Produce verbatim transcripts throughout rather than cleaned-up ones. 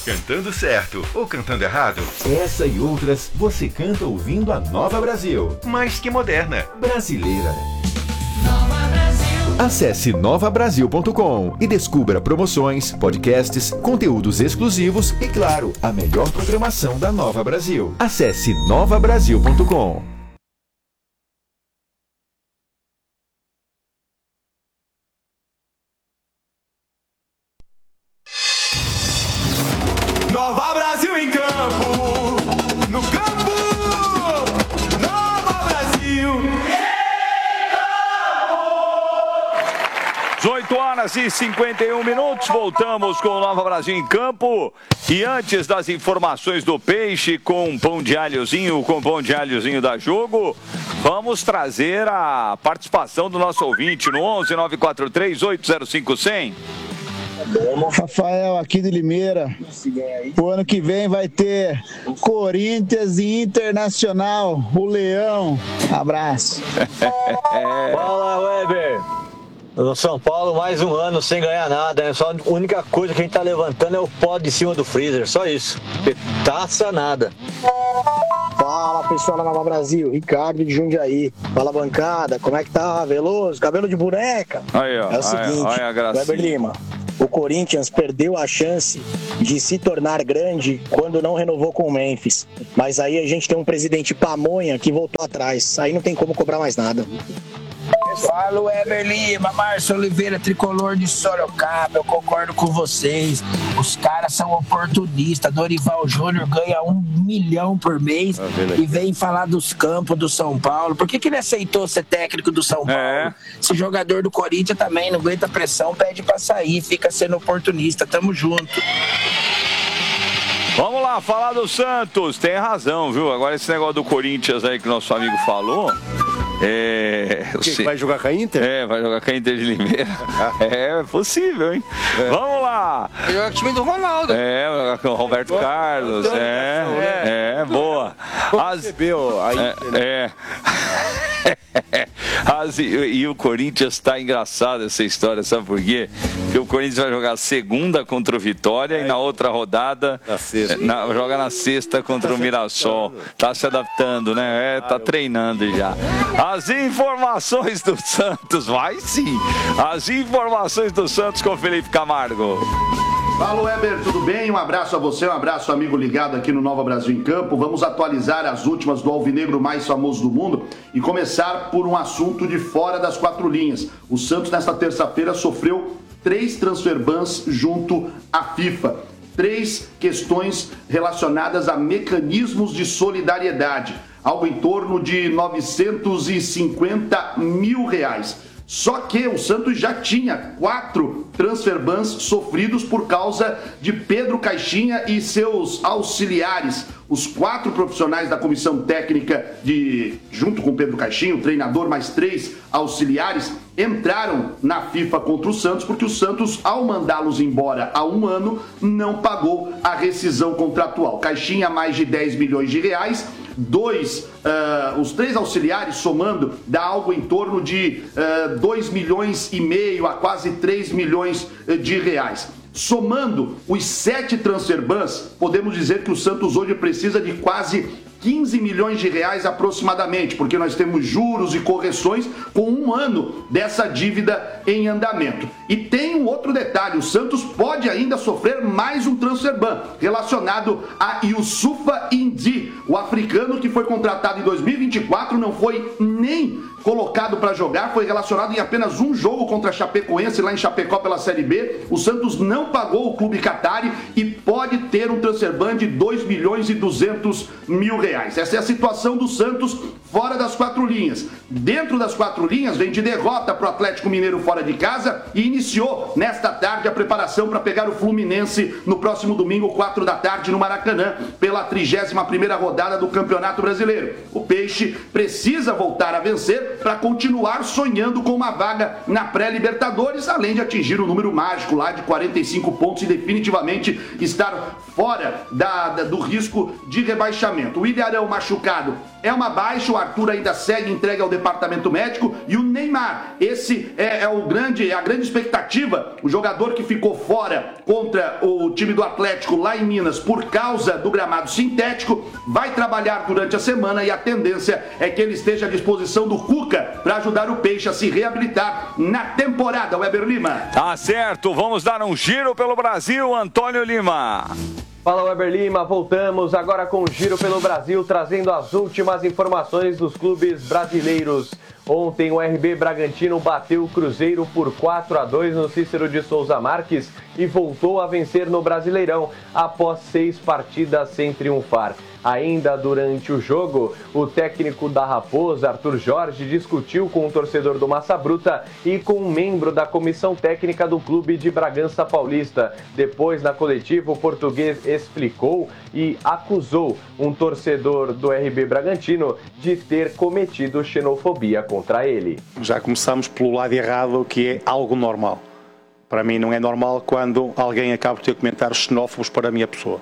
Cantando certo ou cantando errado? Essa e outras você canta ouvindo a Nova Brasil. Mais que moderna, brasileira. Nova Brasil. Acesse nova brasil ponto com e descubra promoções, podcasts, conteúdos exclusivos e, claro, a melhor programação da Nova Brasil. Acesse nova brasil ponto com. Nova Brasil em campo, no campo, Nova Brasil em campo. dezoito horas e cinquenta e um minutos, voltamos com o Nova Brasil em campo. E antes das informações do Peixe com pão de alhozinho, com pão de alhozinho da Jogo, vamos trazer a participação do nosso ouvinte no onze nove quatro três oito zero cinco zero zero. Rafael, aqui de Limeira. O ano que vem vai ter Corinthians e Internacional, o Leão. Abraço. Fala, Weber. No São Paulo, mais um ano sem ganhar nada, né? Só a única coisa que a gente tá levantando é o pó de cima do freezer, só isso. Taça, nada. Fala, pessoal da Nova Brasil, Ricardo de Jundiaí. Fala, bancada, como é que tá? Veloso, cabelo de boneca. Aí, ó, é o seguinte, aí, aí, Weber Lima, o Corinthians perdeu a chance de se tornar grande quando não renovou com o Memphis. Mas aí a gente tem um presidente pamonha que voltou atrás. Aí não tem como cobrar mais nada. Fala, Weber Lima, Márcio Oliveira, tricolor de Sorocaba, eu concordo com vocês, os caras são oportunistas, Dorival Júnior ganha um milhão por mês e vem falar dos campos do São Paulo. Por que que ele aceitou ser técnico do São Paulo? É. Esse jogador do Corinthians também não aguenta pressão, pede pra sair, fica sendo oportunista, tamo junto. Vamos lá, falar do Santos, tem razão, viu? Agora esse negócio do Corinthians aí que o nosso amigo falou... É, o que, vai jogar com a Inter? É, vai jogar com a Inter de Limeira. É possível, hein? É. Vamos lá. Vai jogar com o time do Ronaldo. É, vai jogar com o Roberto Carlos. É, é, é, boa. As, recebeu a Inter, é, é. As, e, e o Corinthians tá engraçado essa história, sabe por quê? Porque o Corinthians vai jogar segunda contra o Vitória é. e na outra rodada na sexta. Na, joga na sexta contra tá o Mirassol. Tá se adaptando, né? É, tá treinando já. As informações do Santos, vai sim. As informações do Santos com Felipe Camargo. Fala, Weber, tudo bem? Um abraço a você, um abraço, amigo ligado aqui no Nova Brasil em Campo. Vamos atualizar as últimas do alvinegro mais famoso do mundo e começar por um assunto de fora das quatro linhas. O Santos, nesta terça-feira, sofreu três transfer bans junto à FIFA. Três questões relacionadas a mecanismos de solidariedade. Algo em torno de novecentos e cinquenta mil reais. Só que o Santos já tinha quatro transfer bans sofridos por causa de Pedro Caixinha e seus auxiliares. Os quatro profissionais da comissão técnica, de, junto com Pedro Caixinha, o treinador, mais três auxiliares, entraram na FIFA contra o Santos porque o Santos, ao mandá-los embora há um ano, não pagou a rescisão contratual. Caixinha, mais de dez milhões de reais. Dois, uh, os três auxiliares somando dá algo em torno de uh, dois milhões e meio a quase três milhões de reais. Somando os sete transfer bans, podemos dizer que o Santos hoje precisa de quase quinze milhões de reais aproximadamente, porque nós temos juros e correções com um ano dessa dívida em andamento. E tem um outro detalhe, o Santos pode ainda sofrer mais um transfer ban relacionado a Youssoufa Indy, o africano que foi contratado em dois mil e vinte e quatro, não foi nem colocado para jogar, foi relacionado em apenas um jogo contra a Chapecoense lá em Chapecó pela Série B. O Santos não pagou o clube Qatari e pode ter um transfer ban de dois milhões e duzentos mil reais. Essa é a situação do Santos fora das quatro linhas. Dentro das quatro linhas, vem de derrota para o Atlético Mineiro fora de casa e iniciou nesta tarde a preparação para pegar o Fluminense no próximo domingo, quatro da tarde, no Maracanã, pela trigésima primeira rodada do Campeonato Brasileiro. O Peixe precisa voltar a vencer para continuar sonhando com uma vaga na pré-Libertadores, além de atingir o número mágico lá de quarenta e cinco pontos e definitivamente estar fora da, da, do risco de rebaixamento. O Ilharão machucado é uma baixa, o Arthur ainda segue entregue ao departamento médico, e o Neymar, esse é, é o grande, é a grande expectativa, o jogador que ficou fora contra o time do Atlético lá em Minas por causa do gramado sintético, vai trabalhar durante a semana e a tendência é que ele esteja à disposição do Cuca para ajudar o Peixe a se reabilitar na temporada. Weber Lima. Tá certo, vamos dar um giro pelo Brasil, Antônio Lima. Fala, Weber Lima, voltamos agora com o Giro pelo Brasil, trazendo as últimas informações dos clubes brasileiros. Ontem o R B Bragantino bateu o Cruzeiro por quatro a dois no Cícero de Souza Marques e voltou a vencer no Brasileirão após seis partidas sem triunfar. Ainda durante o jogo, o técnico da Raposa, Arthur Jorge, discutiu com o torcedor do Massa Bruta e com um membro da comissão técnica do clube de Bragança Paulista. Depois, na coletiva, o português explicou e acusou um torcedor do R B Bragantino de ter cometido xenofobia contra ele. Já começamos pelo lado errado, que é algo normal. Para mim não é normal quando alguém acaba de ter comentários xenófobos para a minha pessoa.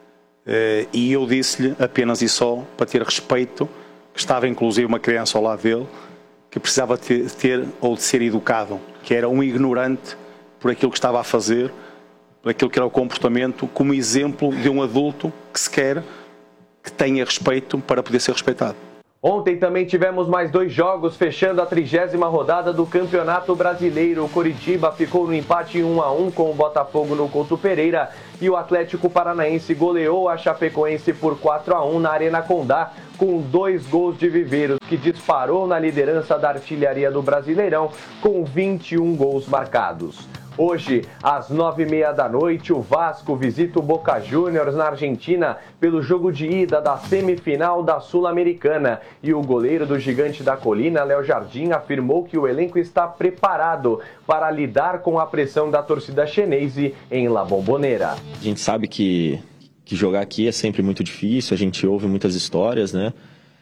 Uh, e eu disse-lhe apenas e só para ter respeito, que estava inclusive uma criança ao lado dele, que precisava ter, ter ou de ser educado, que era um ignorante por aquilo que estava a fazer, por aquilo que era o comportamento, como exemplo de um adulto que se quer que tenha respeito para poder ser respeitado. Ontem também tivemos mais dois jogos fechando a trigésima rodada do Campeonato Brasileiro. O Coritiba ficou no empate em um a um com o Botafogo no Couto Pereira e o Atlético Paranaense goleou a Chapecoense por quatro a um na Arena Condá com dois gols de Viveiros, que disparou na liderança da artilharia do Brasileirão com vinte e um gols marcados. Hoje, às nove e meia da noite, o Vasco visita o Boca Juniors na Argentina pelo jogo de ida da semifinal da Sul-Americana. E o goleiro do Gigante da Colina, Léo Jardim, afirmou que o elenco está preparado para lidar com a pressão da torcida chinesa em La Bombonera. A gente sabe que, que jogar aqui é sempre muito difícil, a gente ouve muitas histórias, né?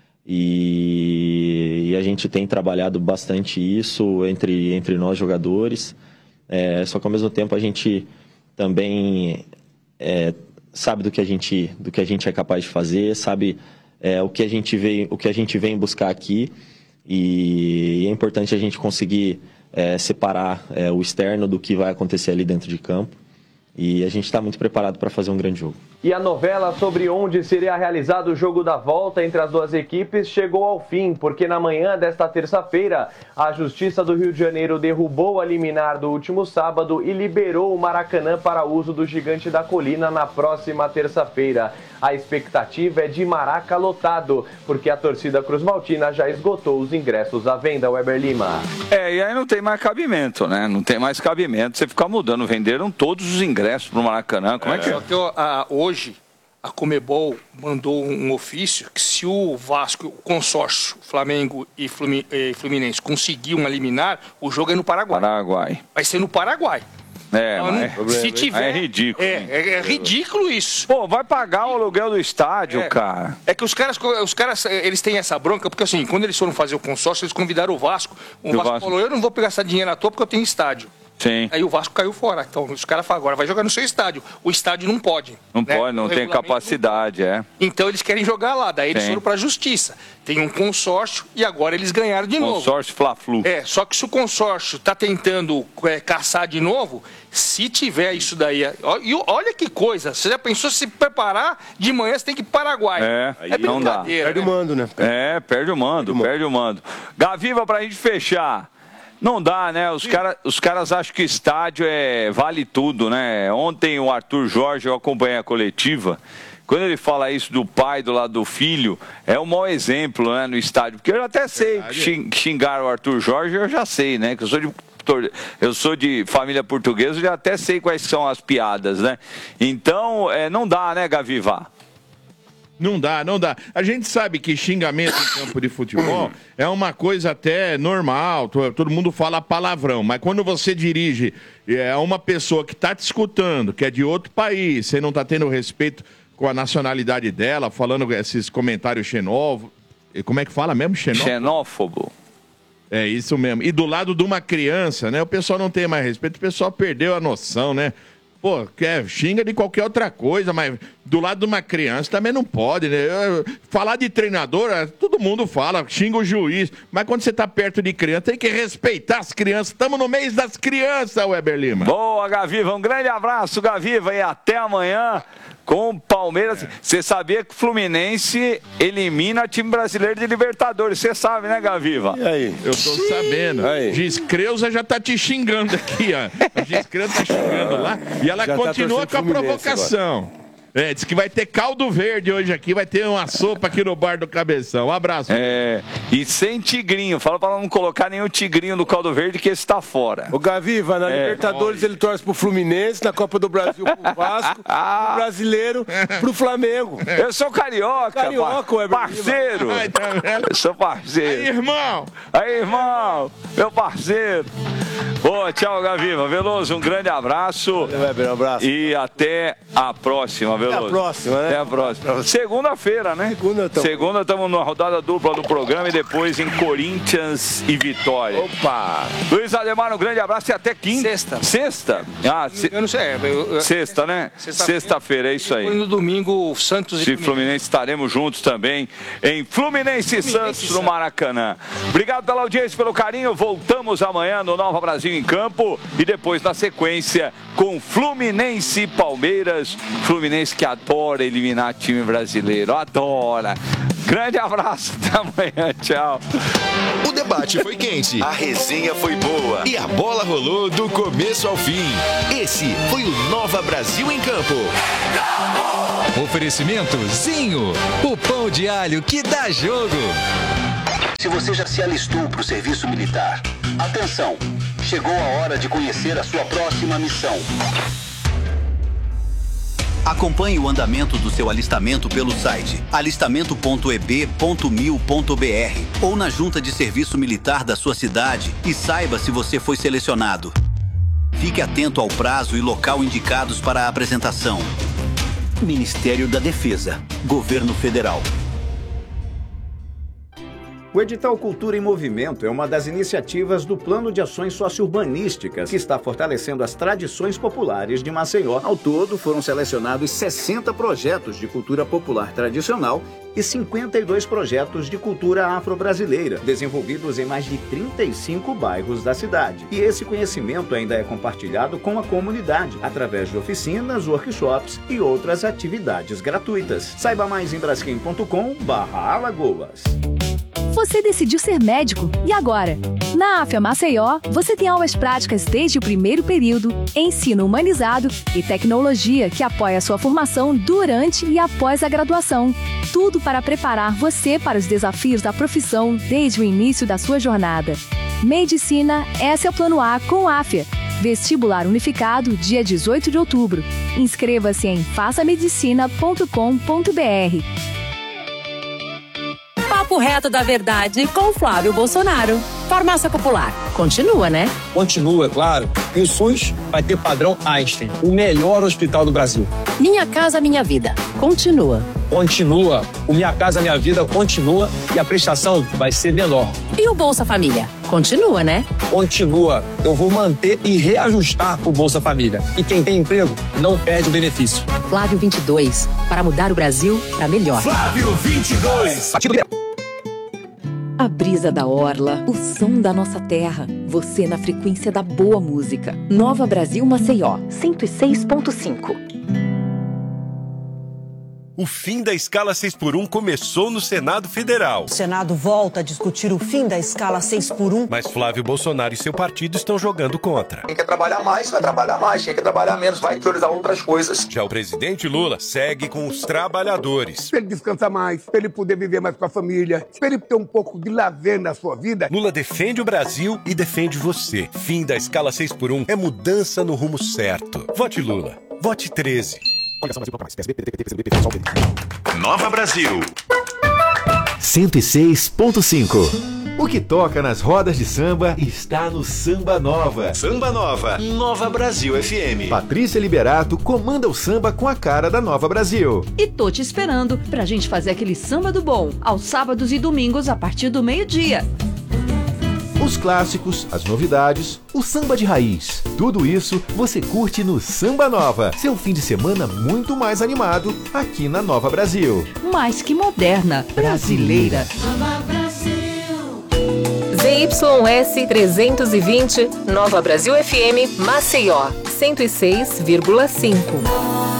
E, e a gente tem trabalhado bastante isso entre, entre nós jogadores. É, só que ao mesmo tempo a gente também é, sabe do que a gente, do que a gente é capaz de fazer, sabe é, o, que a gente vem, o que a gente vem buscar aqui, e, e é importante a gente conseguir é, separar é, o externo do que vai acontecer ali dentro de campo, e a gente está muito preparado para fazer um grande jogo. E a novela sobre onde seria realizado o jogo da volta entre as duas equipes chegou ao fim, porque na manhã desta terça-feira, a Justiça do Rio de Janeiro derrubou a liminar do último sábado e liberou o Maracanã para uso do Gigante da Colina na próxima terça-feira. A expectativa é de Maraca lotado, porque a torcida cruzmaltina já esgotou os ingressos à venda, Weber Lima. É, e aí não tem mais cabimento, né? Não tem mais cabimento você ficar mudando. Venderam todos os ingressos para o Maracanã. Como é, é que é? Só que eu, a, hoje a Conmebol mandou um ofício que se o Vasco, o consórcio Flamengo e Fluminense conseguir uma liminar, o jogo é no Paraguai. Paraguai. Vai ser no Paraguai. É, então, mas se tiver, é ridículo. É, é, é ridículo isso. Pô, vai pagar o aluguel do estádio, é, cara. É que os caras, os caras, eles têm essa bronca, porque assim, quando eles foram fazer o consórcio, eles convidaram o Vasco. O Vasco, Vasco falou, eu não vou pegar essa dinheiro à toa porque eu tenho estádio. Sim. Aí o Vasco caiu fora. Então os caras falam, agora vai jogar no seu estádio. O estádio não pode. Não né? pode, não tem capacidade, é. Então eles querem jogar lá. Daí eles Sim. foram para a justiça. Tem um consórcio e agora eles ganharam de novo. Consórcio Fla-Flu. É, só que se o consórcio está tentando é, caçar de novo, se tiver isso daí... E olha que coisa, você já pensou se preparar, de manhã você tem que ir para o Paraguai. É, é não dá. Perde né? o mando, né? É, perde o mando, perde o mando. Gaviva, pra gente fechar. Não dá, né? Os, cara, os caras acham que estádio é, vale tudo, né? Ontem o Arthur Jorge, eu acompanhei a coletiva, quando ele fala isso do pai, do lado do filho, é um mau exemplo, né, no estádio. Porque eu até sei xingar o Arthur Jorge, eu já sei, né? Que eu sou de... Eu sou de família portuguesa, eu já até sei quais são as piadas, né? Então, é, não dá, né, Gaviva? Não dá, não dá. A gente sabe que xingamento em campo de futebol é uma coisa até normal, todo mundo fala palavrão, mas quando você dirige é uma pessoa que está te escutando, que é de outro país, você não está tendo respeito com a nacionalidade dela, falando esses comentários xenófobos, como é que fala mesmo? Xenófobo? Xenófobo. É isso mesmo. E do lado de uma criança, né? O pessoal não tem mais respeito, o pessoal perdeu a noção, né? Pô, quer, xinga de qualquer outra coisa, mas do lado de uma criança também não pode, né? Eu, falar de treinador, todo mundo fala, xinga o juiz, mas quando você tá perto de criança, tem que respeitar as crianças. Estamos no mês das crianças, Weber Lima. Boa, Gaviva. Um grande abraço, Gaviva, e até amanhã com o Palmeiras. Você é. sabia que o Fluminense elimina o time brasileiro de Libertadores. Você sabe, né, Gaviva? E aí? Eu tô Sim. sabendo. Aí. Giz Creuza já tá te xingando aqui, ó. A Giz Creuza tá xingando lá. E ela já continua tá com a provocação. Agora. É, diz que vai ter caldo verde hoje aqui, vai ter uma sopa aqui no bar do Cabeção. Um abraço. É, e sem tigrinho. Fala pra não colocar nenhum tigrinho no caldo verde, que esse tá fora. O Gaviva, na é, Libertadores ele torce pro Fluminense, na Copa do Brasil pro Vasco, no Brasileiro pro Flamengo. Eu sou carioca, Carioca, Weber parceiro. Ai, tá vendo? Eu sou parceiro. Aí, irmão. Aí, irmão. Meu parceiro. Boa, tchau, Gaviva. Veloso, um grande abraço. Valeu, Weber, um abraço. E até a próxima, Veloso. Até a próxima, né? Até a próxima. Segunda-feira, né? Segunda estamos. Segunda estamos na rodada dupla do programa e depois em Corinthians e Vitória. Opa! Luiz Ademar, um grande abraço e até quinta. Sexta. Sexta? Ah, se... Eu não sei. Eu, eu... Sexta, né? Sexta-feira, é isso aí. E no domingo, Santos e Fluminense. Fluminense estaremos juntos também em Fluminense e Santos no Maracanã. Obrigado pela audiência, pelo carinho. Voltamos amanhã no Nova Brasil em Campo e depois na sequência com Fluminense e Palmeiras. Fluminense que adora eliminar time brasileiro, adora. Grande abraço, até amanhã, tchau. O debate foi quente, a resenha foi boa e a bola rolou do começo ao fim. Esse foi o Nova Brasil em Campo. Oferecimento Zinho, o pão de alho que dá jogo. Se você já se alistou para o serviço militar, atenção, chegou a hora de conhecer a sua próxima missão. Acompanhe o andamento do seu alistamento pelo site alistamento ponto e b ponto mil ponto b r ou na junta de serviço militar da sua cidade e saiba se você foi selecionado. Fique atento ao prazo e local indicados para a apresentação. Ministério da Defesa, Governo Federal. O edital Cultura em Movimento é uma das iniciativas do Plano de Ações Sociourbanísticas, que está fortalecendo as tradições populares de Maceió. Ao todo, foram selecionados sessenta projetos de cultura popular tradicional e cinquenta e dois projetos de cultura afro-brasileira, desenvolvidos em mais de trinta e cinco bairros da cidade. E esse conhecimento ainda é compartilhado com a comunidade, através de oficinas, workshops e outras atividades gratuitas. Saiba mais em braskem ponto com barra Alagoas. Você decidiu ser médico, e agora? Na AFIA Maceió, você tem aulas práticas desde o primeiro período, ensino humanizado e tecnologia que apoia a sua formação durante e após a graduação. Tudo para preparar você para os desafios da profissão desde o início da sua jornada. Medicina, esse é o Plano A com AFIA. Vestibular unificado, dia dezoito de outubro. Inscreva-se em faça medicina ponto com ponto b r. Papo reto da verdade com Flávio Bolsonaro. Farmácia Popular. Continua, né? Continua, claro. E o SUS vai ter padrão Einstein, o melhor hospital do Brasil. Minha Casa Minha Vida. Continua. Continua. O Minha Casa Minha Vida continua e a prestação vai ser menor. E o Bolsa Família? Continua, né? Continua. Eu vou manter e reajustar o Bolsa Família. E quem tem emprego não perde o benefício. Flávio vinte e dois. Para mudar o Brasil para melhor. Flávio vinte e dois. A brisa da orla, o som da nossa terra. Você na frequência da boa música. Nova Brasil Maceió, cento e seis ponto cinco. O fim da escala seis por um começou no Senado Federal. O Senado volta a discutir o fim da escala seis por um. Mas Flávio Bolsonaro e seu partido estão jogando contra. Quem quer trabalhar mais, vai trabalhar mais. Quem quer trabalhar menos, vai priorizar outras coisas. Já o presidente Lula segue com os trabalhadores. Para ele descansar mais, para ele poder viver mais com a família, para ele ter um pouco de lazer na sua vida. Lula defende o Brasil e defende você. Fim da escala seis por um é mudança no rumo certo. Vote Lula. Vote treze. Nova Brasil cento e seis ponto cinco. O que toca nas rodas de samba está no Samba Nova. Samba Nova, Nova Brasil F M. Patrícia Liberato comanda o samba com a cara da Nova Brasil. E tô te esperando pra gente fazer aquele samba do bom, aos sábados e domingos a partir do meio-dia. Os clássicos, as novidades, o samba de raiz. Tudo isso você curte no Samba Nova. Seu fim de semana muito mais animado aqui na Nova Brasil. Mais que moderna, brasileira. Z Y S trezentos e vinte, Nova Brasil F M, Maceió, cento e seis vírgula cinco.